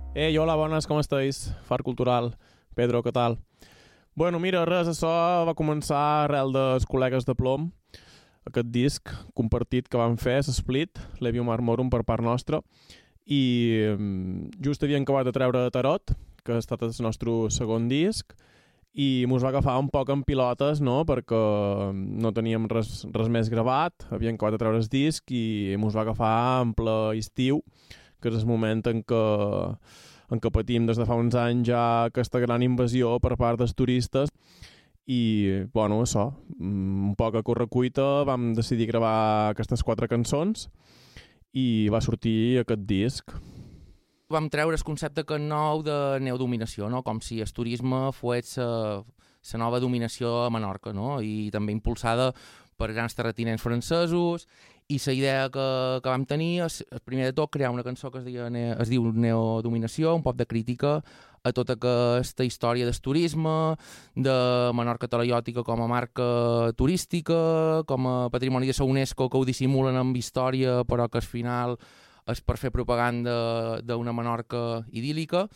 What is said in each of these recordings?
Hola, bones, com estàs? Far Cultural. Pedro, què tal? Bueno, mira, res, això va començar arrel dels col·legues de Plom, aquest disc compartit que van fer, l'Split, l'Evium Armorum per part nostra, i just havien acabat de treure Tarot, que ha estat el nostre segon disc, i mos va agafar un poc en pilotes, no?, perquè no teníem res més gravat, havien acabat de treure el disc i mos va agafar en ple estiu, que és el moment en què patim des de fa uns anys ja aquesta gran invasió per part dels turistes i, bueno, això, un poc a correcuita vam decidir gravar aquestes 4 cançons i va sortir aquest disc. Vam treure el concepte que nou de neodominació, no? Com si el turisme fos la nova dominació a Menorca, no? I també impulsada per grans terratinents francesos, i la idea que vam tenir és, primer de tot, crear una cançó que es diu Neodominació, un poc de crítica a tota aquesta història del turisme, de Menorca Talaiòtica com a marca turística, com a patrimoni de la UNESCO, que ho dissimulen amb història, però que al final és per fer propaganda d'una Menorca idíl·lica.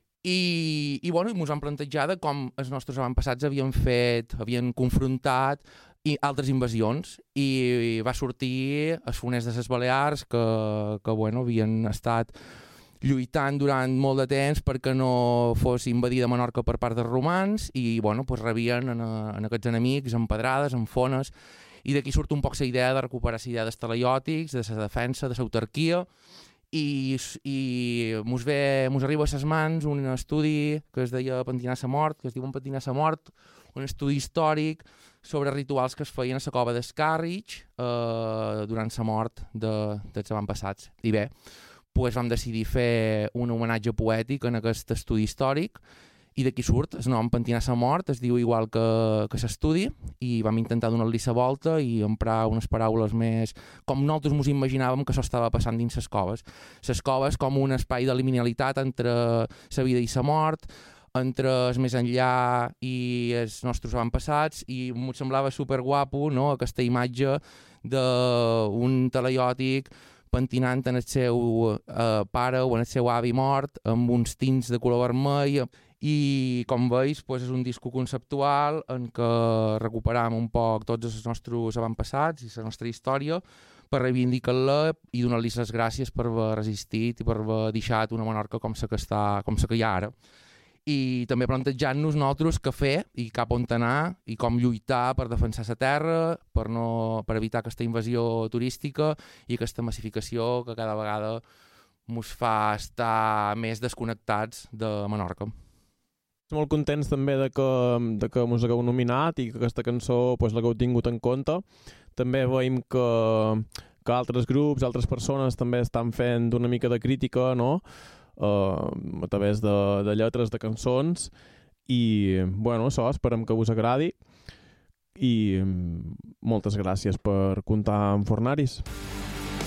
I bueno, ens han plantejat com els nostres avantpassats havien confrontat altres invasions, i va sortir els foners de les Balears que bueno, havien estat lluitant durant molt de temps perquè no fos invadida Menorca per part dels romans, i bueno, pues rebien en aquests enemics amb pedrades, amb fones, i d'aquí surt un poc la idea de recuperar la idea dels talaiòtics, de la defensa, de l'autarquia, i mos arriba a les mans un estudi que es deia Pentinar sa mort, que es diu Pentinar sa mort, un estudi històric sobre rituals que es feien a la cova d'Escàrrec durant la mort dels avantpassats. I bé, doncs vam decidir fer un homenatge poètic en aquest estudi històric, i d'aquí surt el nom Pentinar sa mort, es diu igual que l'estudi, i vam intentar donar-li la volta i emprar unes paraules més com nosaltres ens imaginàvem que això estava passant dins les coves. Les coves com un espai de liminalitat entre la vida i la mort, entre el més enllà i els nostres avantpassats, i m'ho semblava superguapo, no?, aquesta imatge d'un talaiòtic pentinant en el seu pare o en el seu avi mort amb uns tints de color vermell. I com veus, és un disco conceptual en què recuperam un poc tots els nostres avantpassats i la nostra història per reivindicar-la i donar-li les gràcies per haver resistit i per haver deixat una Menorca com la que hi ha ara. I també plantejant-nos nosaltres què fer i cap on anar i com lluitar per defensar la terra, per evitar aquesta invasió turística i aquesta massificació que cada vegada ens fa estar més desconnectats de Menorca. Molt contents també de que mos hagueu nominat i que aquesta cançó l'hagueu tingut en compte. També veiem que altres grups, altres persones també estan fent una mica de crítica, no?, a través de lletres, de cançons, i bueno, això, esperem que us agradi i moltes gràcies per comptar amb Fornaris.